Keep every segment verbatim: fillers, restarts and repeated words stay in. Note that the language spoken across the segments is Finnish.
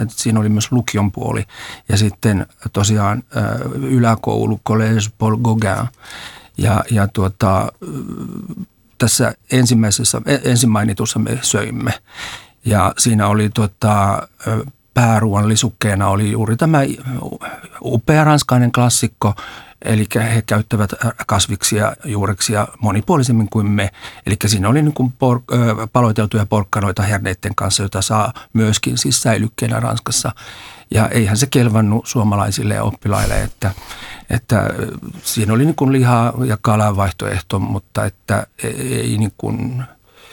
että siinä oli myös lukion puoli ja sitten tosiaan yläkoulu Collège Paul Gauguin ja, ja tuota, tässä ensimmäisessä, ensimmainitussa me söimme ja siinä oli tuota, pääruoan lisukkeena oli juuri tämä upea ranskainen klassikko. Eli he käyttävät kasviksia, juureksia monipuolisemmin kuin me. Eli siinä oli niin kuin por, paloiteltuja porkkanoita herneiden kanssa, joita saa myöskin siis säilykkeenä Ranskassa. Ja eihän se kelvannut suomalaisille oppilaille, että, että siinä oli niin kuin lihaa ja kalaa vaihtoehto, mutta että ei niin kuin,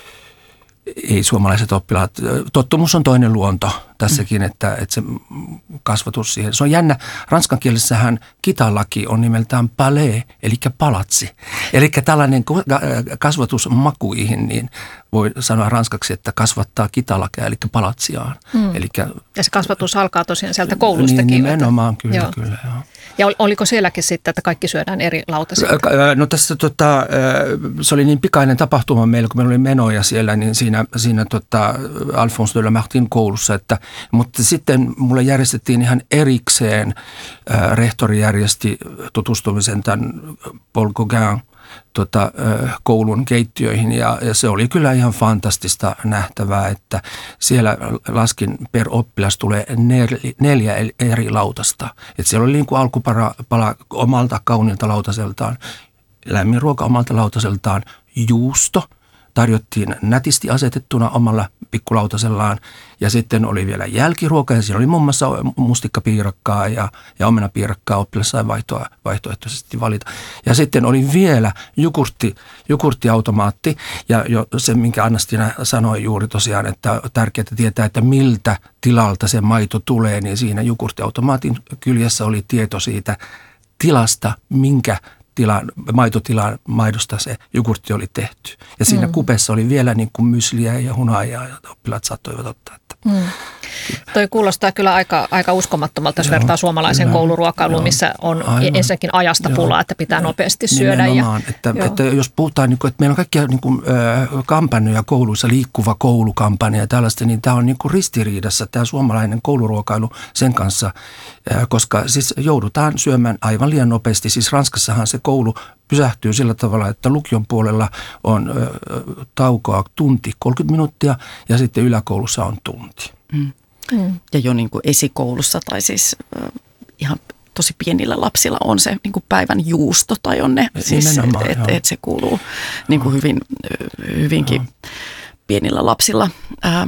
ei suomalaiset oppilaat. Tottumus on toinen luonto tässäkin, että, että se kasvatus siihen. Se on jännä. Ranskan kielissähän kitalaki on nimeltään palais, eli palatsi. Eli tällainen kasvatus makuihin, niin voi sanoa ranskaksi, että kasvattaa kitalakia, eli palatsiaan. Mm. Elikkä, ja se kasvatus alkaa tosiaan sieltä koulustakin. Niin, nimenomaan, kyllä, joo. kyllä. Joo. Ja oliko sielläkin sitten, että kaikki syödään eri lautasilla? No tässä tota, se oli niin pikainen tapahtuma meillä, kun meillä oli menoja siellä, niin siinä, siinä tota Alphonse de Lamartine koulussa, että mutta sitten mulle järjestettiin ihan erikseen, äh, rehtori järjesti tutustumisen tämän Paul Gauguin tota, äh, koulun keittiöihin ja, ja se oli kyllä ihan fantastista nähtävää, että siellä laskin per oppilas tulee nel, neljä eri lautasta. Että siellä oli niin kuin alkupala pala omalta kauniilta lautaseltaan, lämmin ruoka omalta lautaseltaan, juusto. Tarjottiin nätisti asetettuna omalla pikkulautasellaan ja sitten oli vielä jälkiruoka ja siinä oli muun muassa mustikkapiirakkaa ja, ja omenapiirakkaa. Oppilas sai vaihtoa, vaihtoehtoisesti valita. Ja sitten oli vielä jogurtti, jogurttiautomaatti ja jo se, minkä Anna-Stina sanoi juuri tosiaan, että on tärkeää tietää, että miltä tilalta se maito tulee, niin siinä jogurttiautomaatin kyljessä oli tieto siitä tilasta, minkä Tilan, maitotilan maidosta se jogurtti oli tehty. Ja siinä mm. kupessa oli vielä niin kuin mysliä ja hunajaa, ja oppilaat saattoivat ottaa. Että. Mm. Toi kuulostaa kyllä aika, aika uskomattomalta, jos vertaa suomalaisen kyllä, kouluruokailuun, missä on aivan ensinnäkin ajasta pulaa, että pitää nopeasti syödä. Nimenomaan, ja, että, että jos puhutaan, että meillä on kaikkia niin kuin, äh, kampanjoja kouluissa, liikkuva koulukampanja ja tällaista, niin tämä on niin kuin ristiriidassa tämä suomalainen kouluruokailu sen kanssa, äh, koska siis joudutaan syömään aivan liian nopeasti. Siis Ranskassahan se koulu pysähtyy sillä tavalla, että lukion puolella on ö, taukoa tunti kolmekymmentä minuuttia ja sitten yläkoulussa on tunti. Mm. Mm. Ja jo niin kuin esikoulussa tai siis ö, ihan tosi pienillä lapsilla on se niin kuin päivän juusto tai on ne, siis, että et, et se kuuluu niin kuin hyvin, hyvinkin joo. pienillä lapsilla ä,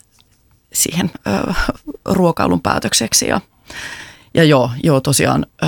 siihen ä, ruokailun päätökseksi. Ja, ja joo, joo tosiaan ä,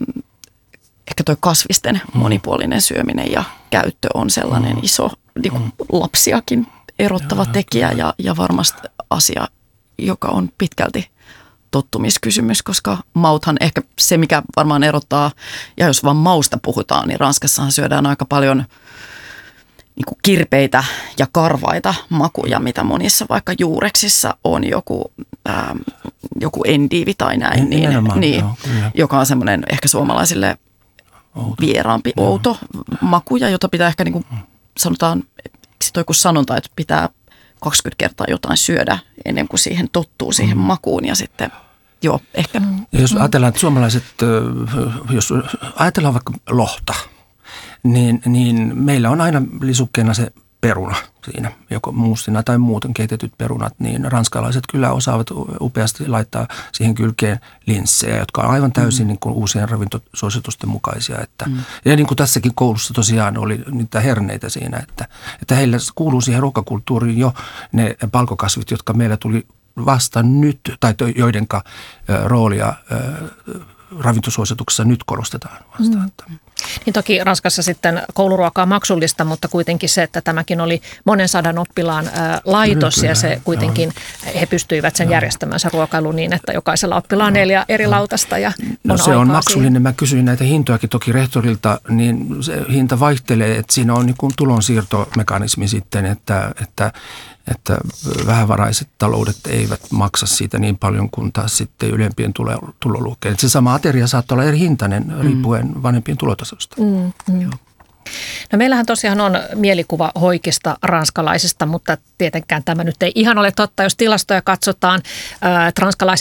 ehkä tuo kasvisten monipuolinen syöminen ja käyttö on sellainen mm. iso niin kuin lapsiakin erottava ja, tekijä ja, ja varmasti asia, joka on pitkälti tottumiskysymys, koska mauthan ehkä se, mikä varmaan erottaa, ja jos vaan mausta puhutaan, niin Ranskassahan syödään aika paljon niin kuin kirpeitä ja karvaita makuja, mitä monissa vaikka juureksissa on joku, ähm, joku endiivi tai näin, niin, niin, joo, joka on semmoinen ehkä suomalaisille outo. vieraampi, joo. outo makuja, jota pitää ehkä niin kuin sanotaan, eikö toi kun sanonta, että pitää kaksikymmentä kertaa jotain syödä ennen kuin siihen tottuu siihen mm. makuun ja sitten joo, ehkä. Ja jos ajatellaan, että suomalaiset, jos ajatellaan vaikka lohta, niin, niin meillä on aina lisukkeena se peruna siinä, joko muustina tai muuten keitetyt perunat, niin ranskalaiset kyllä osaavat upeasti laittaa siihen kylkeen linssejä, jotka on aivan täysin mm. niin kuin uusien ravintosuositusten mukaisia. Että, mm. Ja niin kuin tässäkin koulussa tosiaan oli niitä herneitä siinä, että, että heillä kuuluu siihen ruokakulttuuriin jo ne palkokasvit, jotka meillä tuli vasta nyt, tai joidenka roolia ravintosuosituksessa nyt korostetaan vastaan. Mm. Niin toki Ranskassa sitten kouluruoka on maksullista, mutta kuitenkin se, että tämäkin oli monen sadan oppilaan ää, laitos kyllä, ja se kuitenkin joo. he pystyivät sen joo. järjestämään sen ruokailun niin, että jokaisella oppilaan on neljä eri joo. lautasta ja no, on se on maksullinen. Siihen. Mä kysyin näitä hintojakin toki rehtorilta, niin se hinta vaihtelee, että siinä on niin kuin tulonsiirtomekanismi sitten, että, että että vähävaraiset taloudet eivät maksa siitä niin paljon kuin taas sitten ylempien tuloluokkeen. Se sama ateria saattaa olla eri hintainen mm. riippuen vanhempien tulotasosta. Mm, mm. Joo. No meillähän tosiaan on mielikuva hoikista ranskalaisista, mutta tietenkään tämä nyt ei ihan ole totta, jos tilastoja katsotaan. Äh, ranskalaiset